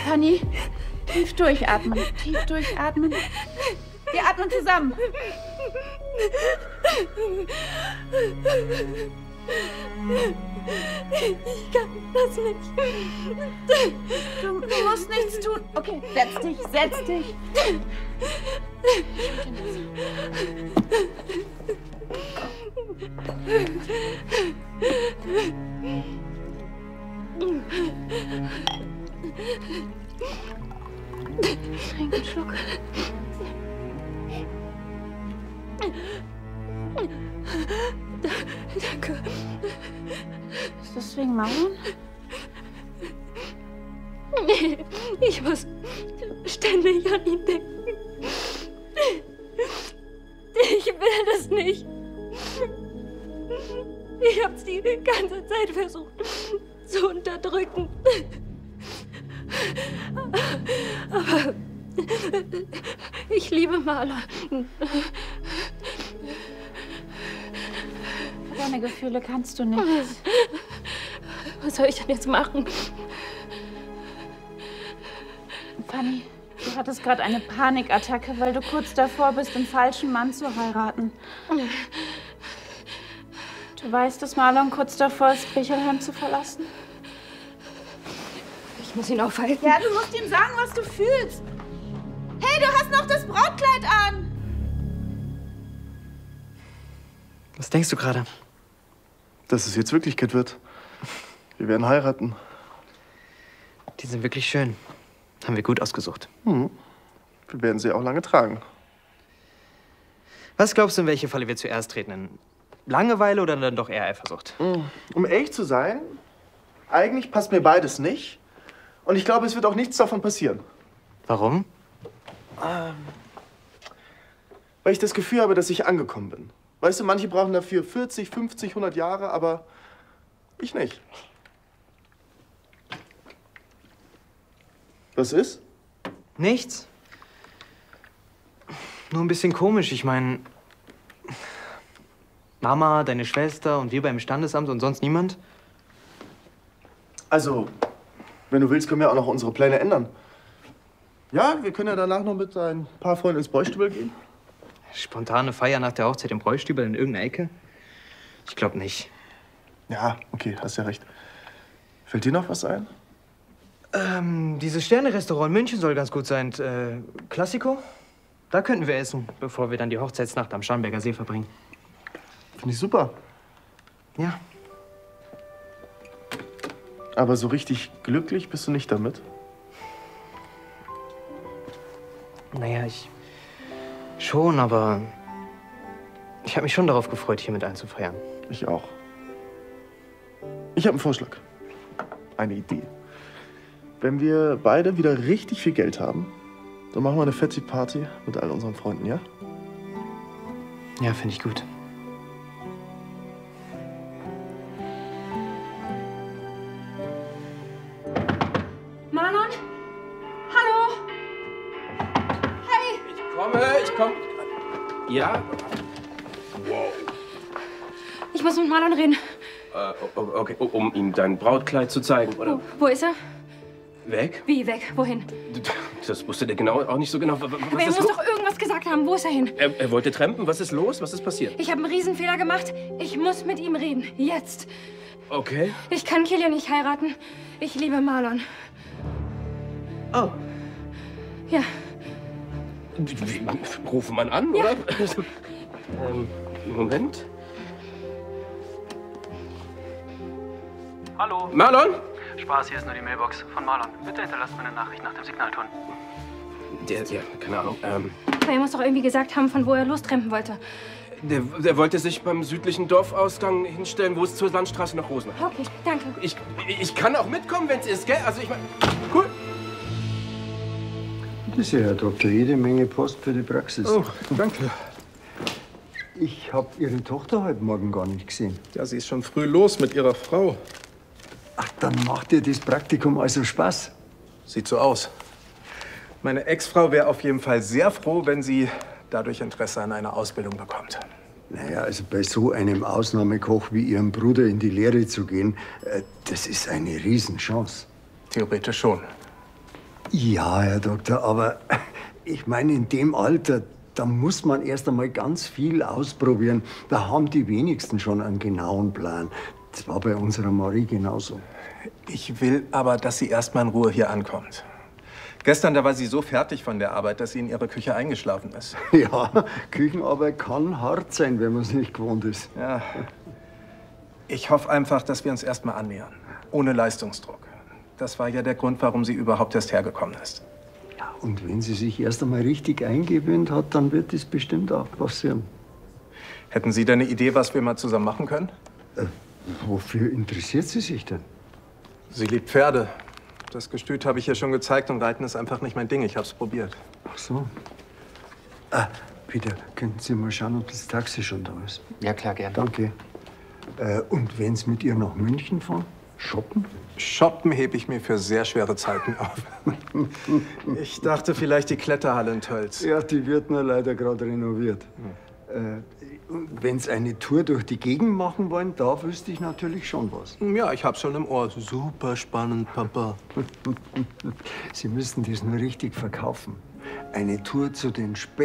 Fanny, tief durchatmen. Tief durchatmen. Wir atmen zusammen. Ich kann das nicht. Du musst nichts tun. Okay, setz dich, setz dich. Trink einen Schluck. Danke. Ist das wegen Marlon? Nee, ich muss ständig an ihn denken. Ich will das nicht. Ich hab's die ganze Zeit versucht zu unterdrücken. Aber ich liebe Marlon. Deine Gefühle kannst du nicht. Was soll ich denn jetzt machen? Fanny, du hattest gerade eine Panikattacke, weil du kurz davor bist, den falschen Mann zu heiraten. Du weißt, dass Marlon kurz davor ist, Bichelheim zu verlassen? Ich muss ihn aufhalten. Ja, du musst ihm sagen, was du fühlst. Hey, du hast noch das Brautkleid an! Was denkst du gerade? Dass es jetzt Wirklichkeit wird. Wir werden heiraten. Die sind wirklich schön. Haben wir gut ausgesucht. Wir werden sie auch lange tragen. Was glaubst du, in welche Falle wir zuerst treten? In Langeweile oder dann doch eher Eifersucht? Um ehrlich zu sein, eigentlich passt mir beides nicht. Und ich glaube, es wird auch nichts davon passieren. Warum? Weil ich das Gefühl habe, dass ich angekommen bin. Weißt du, manche brauchen dafür 40, 50, 100 Jahre, aber ich nicht. Was ist? Nichts. Nur ein bisschen komisch. Ich meine, Mama, deine Schwester und wir beim Standesamt und sonst niemand? Also, wenn du willst, können wir auch noch unsere Pläne ändern. Ja, wir können ja danach noch mit ein paar Freunden ins Bräustübel gehen. Spontane Feier nach der Hochzeit im Bräustübel in irgendeiner Ecke? Ich glaube nicht. Ja, okay, hast ja recht. Fällt dir noch was ein? Dieses Sterne-Restaurant in München soll ganz gut sein. Classico? Da könnten wir essen, bevor wir dann die Hochzeitsnacht am Starnberger See verbringen. Finde ich super. Ja. Aber so richtig glücklich bist du nicht damit? Naja, schon, aber ich habe mich schon darauf gefreut, hier mit einzufeiern. Ich auch. Ich habe einen Vorschlag. Eine Idee. Wenn wir beide wieder richtig viel Geld haben, dann machen wir eine fette Party mit all unseren Freunden, ja? Ja, finde ich gut. Marlon? Hallo? Hey! Ich komme. Ja? Wow. Ich muss mit Marlon reden. Okay, um ihm dein Brautkleid zu zeigen, oder? Wo ist er? Weg? Wie weg? Wohin? Das wusste der genau auch nicht so genau. Was Aber er ist muss los? doch irgendwas gesagt haben. Wo ist er hin? Er wollte trampen. Was ist los? Was ist passiert? Ich habe einen Riesenfehler gemacht. Ich muss mit ihm reden. Jetzt. Okay. Ich kann Kilian nicht heiraten. Ich liebe Marlon. Oh. Ja. Rufen man an, Ja. oder? Moment. Hallo. Marlon? Spaß, hier ist nur die Mailbox von Marlon. Bitte hinterlasst mir eine Nachricht nach dem Signalton. Ja, keine Ahnung. Aber er muss doch irgendwie gesagt haben, von wo er lostrampen wollte. Der wollte sich beim südlichen Dorfausgang hinstellen, wo es zur Landstraße nach Rosenheim. Okay, danke. Ich kann auch mitkommen, wenn es ist, gell? Also ich meine, cool. Das ist ja, Herr Doktor, jede Menge Post für die Praxis. Oh, danke. Ich habe Ihre Tochter heute Morgen gar nicht gesehen. Ja, sie ist schon früh los mit ihrer Frau. Ach, dann macht ihr das Praktikum also Spaß? Sieht so aus. Meine Ex-Frau wäre auf jeden Fall sehr froh, wenn sie dadurch Interesse an einer Ausbildung bekommt. Naja, also bei so einem Ausnahmekoch wie Ihrem Bruder in die Lehre zu gehen, das ist eine Riesenchance. Theoretisch schon. Ja, Herr Doktor, aber ich meine, in dem Alter, da muss man erst einmal ganz viel ausprobieren. Da haben die wenigsten schon einen genauen Plan. Das war bei unserer Marie genauso. Ich will aber, dass sie erst mal in Ruhe hier ankommt. Gestern, da war sie so fertig von der Arbeit, dass sie in ihrer Küche eingeschlafen ist. Ja, Küchenarbeit kann hart sein, wenn man es nicht gewohnt ist. Ja. Ich hoffe einfach, dass wir uns erst mal annähern. Ohne Leistungsdruck. Das war ja der Grund, warum sie überhaupt erst hergekommen ist. Ja, und wenn sie sich erst einmal richtig eingewöhnt hat, dann wird es bestimmt auch passieren. Hätten Sie denn eine Idee, was wir mal zusammen machen können? Wofür interessiert sie sich denn? Sie liebt Pferde. Das Gestüt habe ich ihr schon gezeigt und Reiten ist einfach nicht mein Ding. Ich habe es probiert. Ach so. Peter, könnten Sie mal schauen, ob das Taxi schon da ist? Ja, klar, gerne. Danke. Und wenn Sie mit ihr nach München fahren? Shoppen? Shoppen hebe ich mir für sehr schwere Zeiten auf. Ich dachte vielleicht die Kletterhalle in Tölz. Ja, die wird nur leider gerade renoviert. Wenn Sie eine Tour durch die Gegend machen wollen, da wüsste ich natürlich schon was. Ja, ich hab's schon im Ohr. Super spannend, Papa. Sie müssen das nur richtig verkaufen. Eine Tour zu den